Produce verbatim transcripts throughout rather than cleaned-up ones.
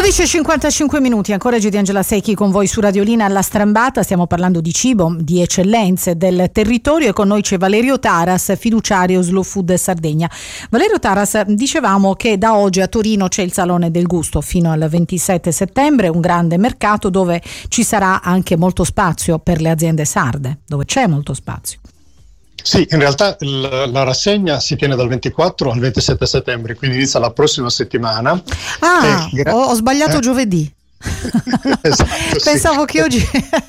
dodici e cinquantacinque minuti, ancora G di Angela Secchi con voi su Radiolina alla Strambata. Stiamo parlando di cibo, di eccellenze del territorio e con noi c'è Valerio Taras, fiduciario Slow Food Sardegna. Valerio Taras, dicevamo che da oggi a Torino c'è il Salone del Gusto fino al ventisette settembre, un grande mercato dove ci sarà anche molto spazio per le aziende sarde, dove c'è molto spazio. Sì, in realtà la, la rassegna si tiene dal ventiquattro al ventisette settembre, quindi inizia la prossima settimana. Ah, eh, gra- ho, ho sbagliato eh? giovedì. Esatto, pensavo sì. Che oggi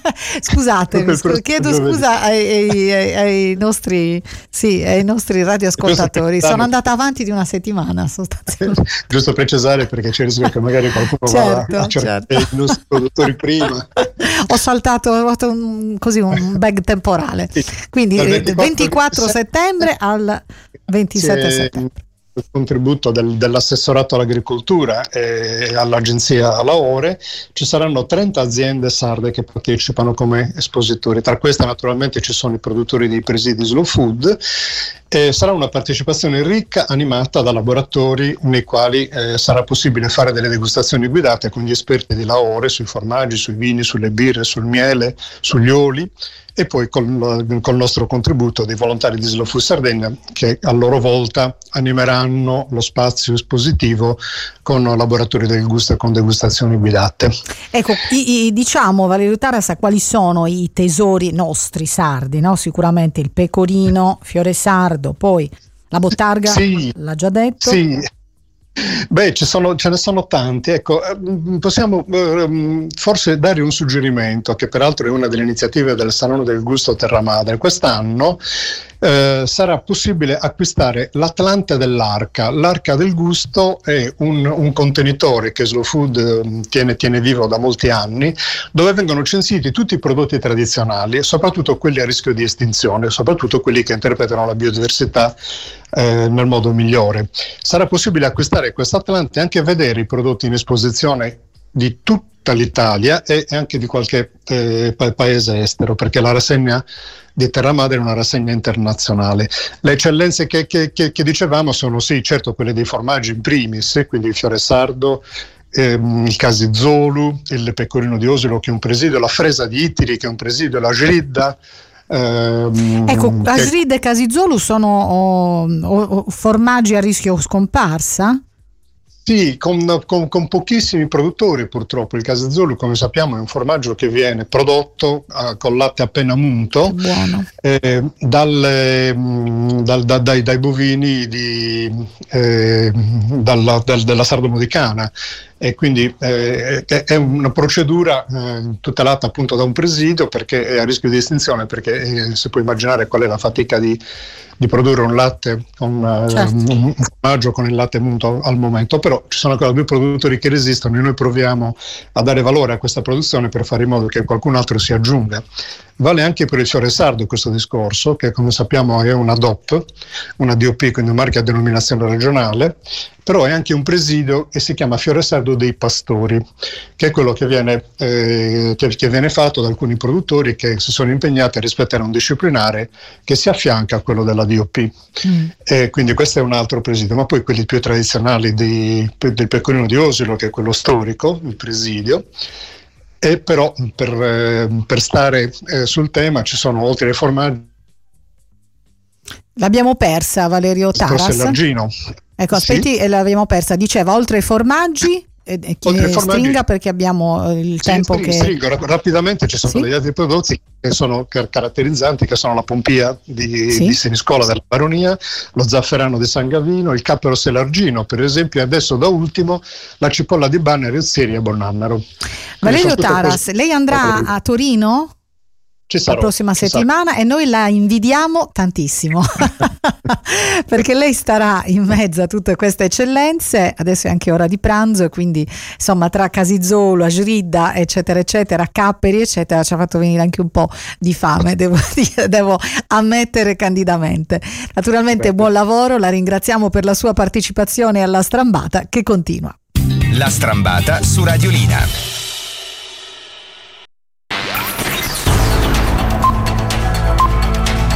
scusate scu- chiedo scusa ai, ai, ai, ai nostri sì, ai nostri radioascoltatori, sono andata avanti di una settimana sostanzialmente. Giusto precisare, perché c'è il rischio che magari qualcuno certo, va a cercare certo. i nostri produttori prima. Ho saltato, ho fatto un, così un bag temporale, sì. Quindi ventiquattro, ventiquattro settembre al ventisette settembre. Il contributo del, dell'assessorato all'agricoltura e all'agenzia Laore, ci saranno trenta aziende sarde che partecipano come espositori. Tra queste naturalmente ci sono i produttori di presidi Slow Food e sarà una partecipazione ricca, animata da laboratori nei quali eh, sarà possibile fare delle degustazioni guidate con gli esperti di Laore sui formaggi, sui vini, sulle birre, sul miele, sugli oli, e poi col, col nostro contributo dei volontari di Slow Food Sardegna, che a loro volta animeranno lo spazio espositivo con laboratori del gusto e con degustazioni guidate. Ecco, i, i, diciamo Valerio Taras, quali sono i tesori nostri sardi, no? Sicuramente il pecorino, fiore sardo, poi la bottarga, sì, l'ha già detto. Sì. Beh, ci sono, ce ne sono tanti. Ecco, possiamo eh, forse dare un suggerimento, che peraltro è una delle iniziative del Salone del Gusto Terra Madre. Quest'anno eh, sarà possibile acquistare l'Atlante dell'Arca. L'Arca del Gusto è un, un contenitore che Slow Food eh, tiene, tiene vivo da molti anni, dove vengono censiti tutti i prodotti tradizionali, soprattutto quelli a rischio di estinzione, soprattutto quelli che interpretano la biodiversità eh, nel modo migliore. Sarà possibile acquistare questo Atlante e anche vedere i prodotti in esposizione di tutta l'Italia e anche di qualche eh, pa- paese estero, perché la rassegna di Terra Madre è una rassegna internazionale. Le eccellenze che, che, che, che dicevamo sono sì, certo, quelle dei formaggi in primis, quindi il fiore sardo, ehm, il casizolu, il pecorino di Osilo che è un presidio, la fresa di Itiri che è un presidio, la gridda. Ehm, ecco, Asrid che... e Casizolu sono oh, oh, formaggi a rischio scomparsa? Sì, con, con, con pochissimi produttori purtroppo. Il Casizolu, come sappiamo, è un formaggio che viene prodotto uh, con latte appena munto eh, dalle, mh, dal, da, dai, dai bovini di, eh, dalla, dal, della Sardo-Modicana, e quindi eh, è una procedura eh, tutelata appunto da un presidio, perché è a rischio di estinzione, perché eh, si può immaginare qual è la fatica di, di produrre un latte, un, certo. un, un formaggio con il latte munto al momento. Però ci sono ancora due produttori che resistono e noi proviamo a dare valore a questa produzione per fare in modo che qualcun altro si aggiunga. Vale anche per il fiore sardo questo discorso, che come sappiamo è una D O P, una D O P, quindi un marchio a denominazione regionale, però è anche un presidio e si chiama fiore sardo dei pastori, che è quello che viene, eh, che, che viene fatto da alcuni produttori che si sono impegnati a rispettare un disciplinare che si affianca a quello della D O P. Mm. E quindi questo è un altro presidio, ma poi quelli più tradizionali di, del pecorino di Osilo, che è quello storico, il presidio. E però per, eh, per stare eh, sul tema ci sono, oltre ai formaggi, l'abbiamo persa Valerio Taras. Ecco, aspetti, sì. L'abbiamo persa. Diceva oltre ai formaggi, eh, chi stringa, perché abbiamo il sì, tempo stringo, che stringo. Rapidamente ci sono sì. degli altri prodotti che sono caratterizzanti, che sono la pompia di, sì. di Siniscola della Baronia, lo zafferano di San Gavino, il cappero selargino per esempio, e adesso da ultimo la cipolla di Banner, Rizzeri e Bonnannaro. Valerio Taras, lei andrà a Torino la prossima settimana sarà. E noi la invidiamo tantissimo perché lei starà in mezzo a tutte queste eccellenze. Adesso è anche ora di pranzo, quindi insomma tra Casizolo, Asridda eccetera eccetera, Capperi eccetera, ci ha fatto venire anche un po' di fame, devo dire, devo ammettere candidamente. Naturalmente Beh. buon lavoro, la ringraziamo per la sua partecipazione alla Strambata, che continua. La Strambata su Radiolina.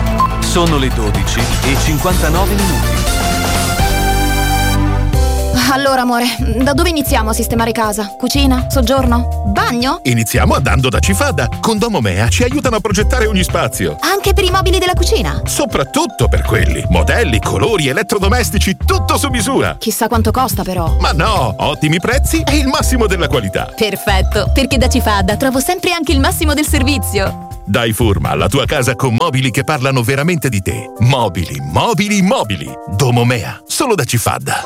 Sono le dodici e cinquantanove minuti. Allora, amore, da dove iniziamo a sistemare casa? Cucina? Soggiorno? Bagno? Iniziamo andando da Cifada. Con Domomea ci aiutano a progettare ogni spazio. Anche per i mobili della cucina? Soprattutto per quelli. Modelli, colori, elettrodomestici, tutto su misura. Chissà quanto costa però. Ma no, ottimi prezzi e il massimo della qualità. Perfetto, perché da Cifada trovo sempre anche il massimo del servizio. Dai Furma alla tua casa con mobili che parlano veramente di te. Mobili, mobili, mobili. Domomea, solo da Cifada.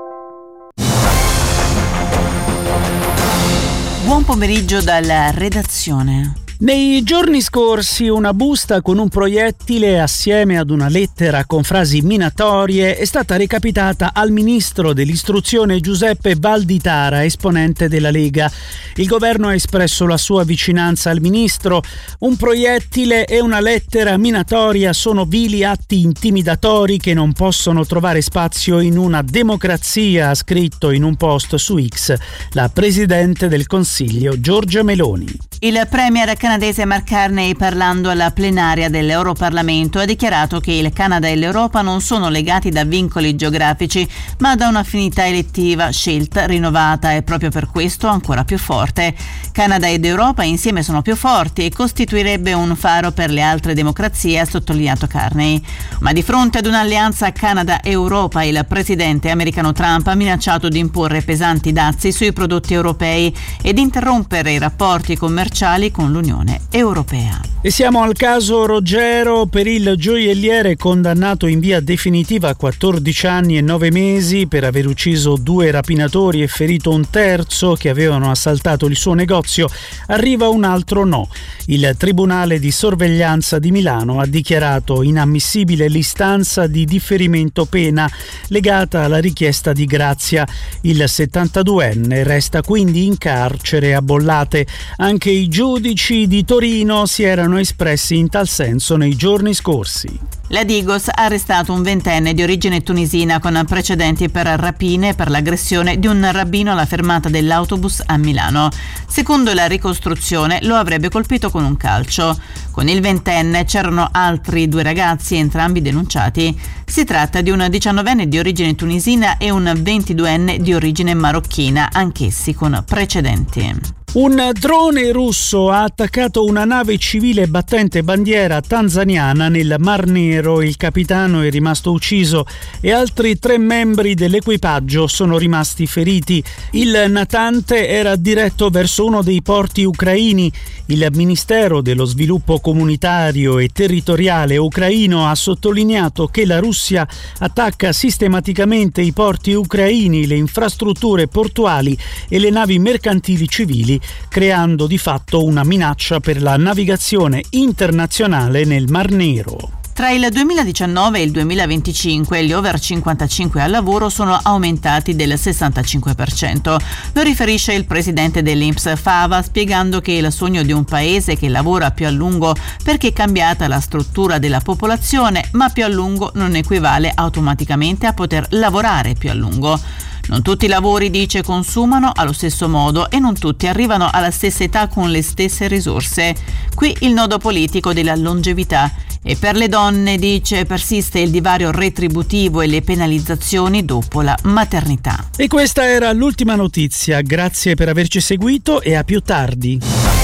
Buon pomeriggio dalla redazione. Nei giorni scorsi una busta con un proiettile assieme ad una lettera con frasi minatorie è stata recapitata al ministro dell'istruzione Giuseppe Valditara, esponente della Lega. Il governo ha espresso la sua vicinanza al ministro. Un proiettile e una lettera minatoria sono vili atti intimidatori che non possono trovare spazio in una democrazia, ha scritto in un post su X la presidente del Consiglio Giorgia Meloni. Il premier canadese Mark Carney, parlando alla plenaria dell'Europarlamento, ha dichiarato che il Canada e l'Europa non sono legati da vincoli geografici, ma da un'affinità elettiva, scelta, rinnovata e proprio per questo ancora più forte. Canada ed Europa insieme sono più forti e costituirebbe un faro per le altre democrazie, ha sottolineato Carney. Ma di fronte ad un'alleanza Canada-Europa, il presidente americano Trump ha minacciato di imporre pesanti dazi sui prodotti europei e di interrompere i rapporti commerciali con l'Unione Europea. E siamo al caso Roggero. Per il gioielliere condannato in via definitiva a quattordici anni e nove mesi per aver ucciso due rapinatori e ferito un terzo che avevano assaltato il suo negozio, arriva un altro no. Il Tribunale di Sorveglianza di Milano ha dichiarato inammissibile l'istanza di differimento pena legata alla richiesta di grazia. Il settantaduenne resta quindi in carcere a Bollate. Anche i giudici di Torino si erano espressi in tal senso nei giorni scorsi. La Digos ha arrestato un ventenne di origine tunisina con precedenti per rapine e per l'aggressione di un rabbino alla fermata dell'autobus a Milano. Secondo la ricostruzione lo avrebbe colpito con un calcio. Con il ventenne c'erano altri due ragazzi, entrambi denunciati. Si tratta di un diciannovenne di origine tunisina e un ventiduenne di origine marocchina, anch'essi con precedenti. Un drone russo ha attaccato una nave civile battente bandiera tanzaniana nel Mar Nero. Il capitano è rimasto ucciso e altri tre membri dell'equipaggio sono rimasti feriti. Il natante era diretto verso uno dei porti ucraini. Il Ministero dello Sviluppo Comunitario e Territoriale ucraino ha sottolineato che la Russia attacca sistematicamente i porti ucraini, le infrastrutture portuali e le navi mercantili civili, creando di fatto una minaccia per la navigazione internazionale nel Mar Nero. Tra il duemiladiciannove e il duemilaventicinque gli over cinquantacinque al lavoro sono aumentati del sessantacinque per cento. Lo riferisce il presidente dell'I N P S Fava, spiegando che il sogno di un paese che lavora più a lungo perché è cambiata la struttura della popolazione, ma più a lungo non equivale automaticamente a poter lavorare più a lungo. Non tutti i lavori, dice, consumano allo stesso modo e non tutti arrivano alla stessa età con le stesse risorse. Qui il nodo politico della longevità. E per le donne, dice, persiste il divario retributivo e le penalizzazioni dopo la maternità. E questa era l'ultima notizia. Grazie per averci seguito e a più tardi.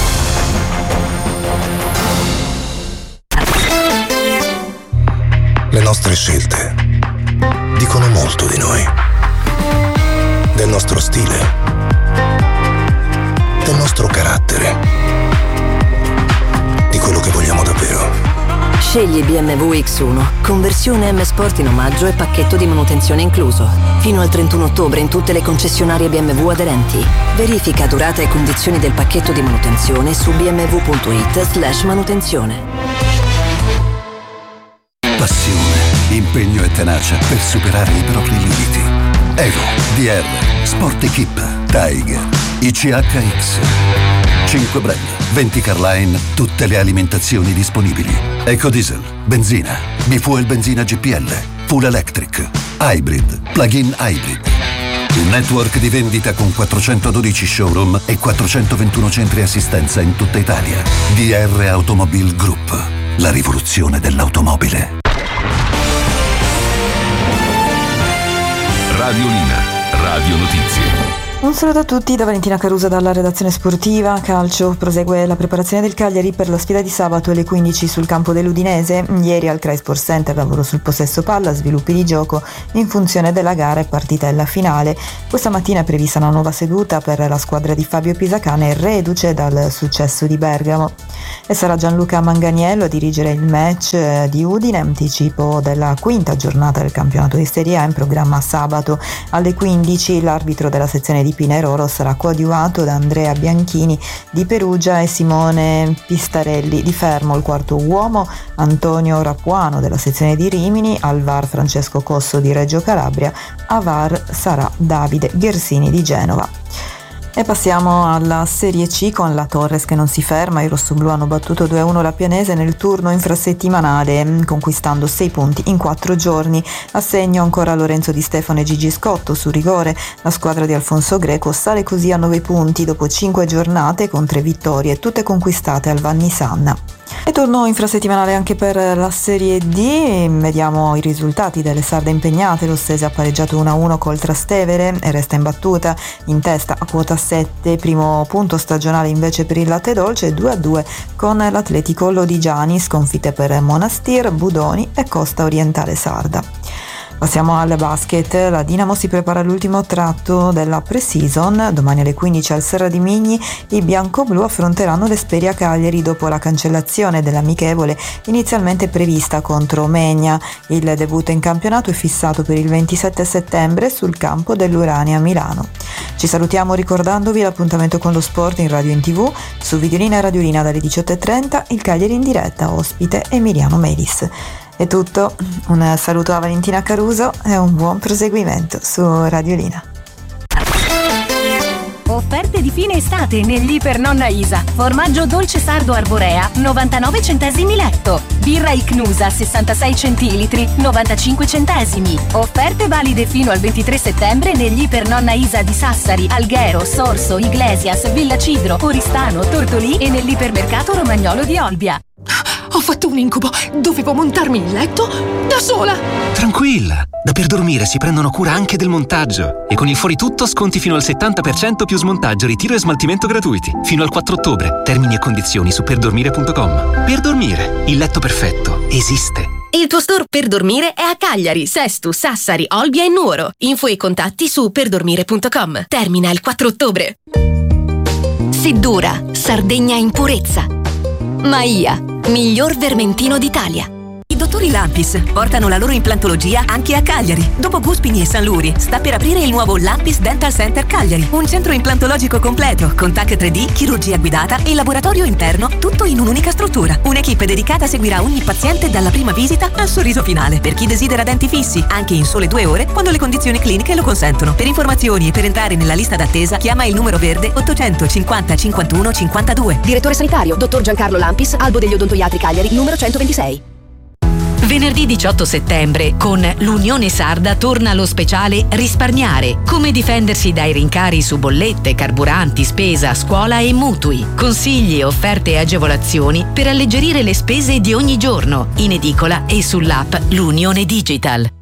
Le nostre scelte dicono molto di noi. Del nostro stile, del nostro carattere, di quello che vogliamo davvero. Scegli B M W X uno, conversione M Sport in omaggio e pacchetto di manutenzione incluso. Fino al trentuno ottobre in tutte le concessionarie B M W aderenti. Verifica durata e condizioni del pacchetto di manutenzione su bmw.it slash manutenzione. Passione, impegno e tenacia per superare i propri limiti. Evo, D R, Sport Equip, Tiger, I C H X. cinque brand, venti Carline, tutte le alimentazioni disponibili. Ecodiesel, benzina, bifuel benzina G P L, full electric, hybrid, plug-in hybrid. Un network di vendita con quattrocentododici showroom e quattrocentoventuno centri assistenza in tutta Italia. D R Automobile Group, la rivoluzione dell'automobile. Radiolina. Radio Notizie. Un saluto a tutti da Valentina Caruso dalla redazione sportiva. Calcio, prosegue la preparazione del Cagliari per la sfida di sabato alle quindici sul campo dell'Udinese. Ieri al Crai Sport Center lavoro sul possesso palla, sviluppi di gioco in funzione della gara e partitella finale. Questa mattina è prevista una nuova seduta per la squadra di Fabio Pisacane, reduce dal successo di Bergamo. E sarà Gianluca Manganiello a dirigere il match di Udine, anticipo della quinta giornata del campionato di Serie A in programma sabato alle quindici. L'arbitro della sezione di Pinerolo sarà coadiuvato da Andrea Bianchini di Perugia e Simone Pistarelli di Fermo. Il quarto uomo Antonio Rapuano della sezione di Rimini, al V A R Francesco Cosso di Reggio Calabria, a V A R sarà Davide Ghersini di Genova. E passiamo alla Serie C con la Torres che non si ferma. I rossoblù hanno battuto due a uno la Pianese nel turno infrasettimanale, conquistando sei punti in quattro giorni. A segno ancora Lorenzo Di Stefano e Gigi Scotto su rigore. La squadra di Alfonso Greco sale così a nove punti dopo cinque giornate con tre vittorie, tutte conquistate al Vanni Sanna. E turno infrasettimanale anche per la Serie D. Vediamo i risultati delle sarde impegnate. Lo Stese ha pareggiato uno a uno col Trastevere e resta in battuta in testa a quota sette. Primo punto stagionale invece per il Latte Dolce, due a due con l'Atletico Lodigiani, sconfitte per Monastir, Budoni e Costa Orientale Sarda. Passiamo al basket. La Dinamo si prepara all'ultimo tratto della pre-season. Domani alle quindici al Serra di Migni i bianco-blu affronteranno l'Esperia Cagliari dopo la cancellazione dell'amichevole inizialmente prevista contro Megna. Il debutto in campionato è fissato per il ventisette settembre sul campo dell'Urania a Milano. Ci salutiamo ricordandovi l'appuntamento con lo sport in radio e in tv, su Videolina e Radiolina dalle diciotto e trenta, il Cagliari in diretta, ospite Emiliano Melis. È tutto, un saluto a Valentina Caruso e un buon proseguimento su Radiolina. Offerte di fine estate nell'Iper Nonna Isa. Formaggio dolce sardo arborea novantanove centesimi letto. Birra Icnusa sessantasei centilitri novantacinque centesimi. Offerte valide fino al ventitré settembre negli Iper Nonna Isa di Sassari, Alghero, Sorso, Iglesias, Villa Cidro, Oristano, Tortolì e nell'ipermercato Romagnolo di Olbia. Ho fatto un incubo, dovevo montarmi il letto da sola. Tranquilla, da Per Dormire si prendono cura anche del montaggio e con il fuori tutto sconti fino al settanta per cento più smontaggio, ritiro e smaltimento gratuiti fino al quattro ottobre. Termini e condizioni su perdormire punto com. Per Dormire, il letto perfetto esiste. Il tuo store Per Dormire è a Cagliari, Sesto, Sassari, Olbia e Nuoro. Info e contatti su perdormire punto com. Termina il quattro ottobre. Seddura, Sardegna in purezza. Maia, miglior vermentino d'Italia. I dottori Lampis portano la loro implantologia anche a Cagliari. Dopo Guspini e San Luri, sta per aprire il nuovo Lampis Dental Center Cagliari. Un centro implantologico completo, con T A C tre D, chirurgia guidata e laboratorio interno, tutto in un'unica struttura. Un'equipe dedicata seguirà ogni paziente dalla prima visita al sorriso finale. Per chi desidera denti fissi, anche in sole due ore, quando le condizioni cliniche lo consentono. Per informazioni e per entrare nella lista d'attesa, chiama il numero verde ottocentocinquanta cinquantuno cinquantadue. Direttore sanitario, dottor Giancarlo Lampis, Albo degli Odontoiatri Cagliari, numero centoventisei. Venerdì diciotto settembre con l'Unione Sarda torna lo speciale Risparmiare. Come difendersi dai rincari su bollette, carburanti, spesa, scuola e mutui. Consigli, offerte e agevolazioni per alleggerire le spese di ogni giorno in edicola e sull'app L'Unione Digital.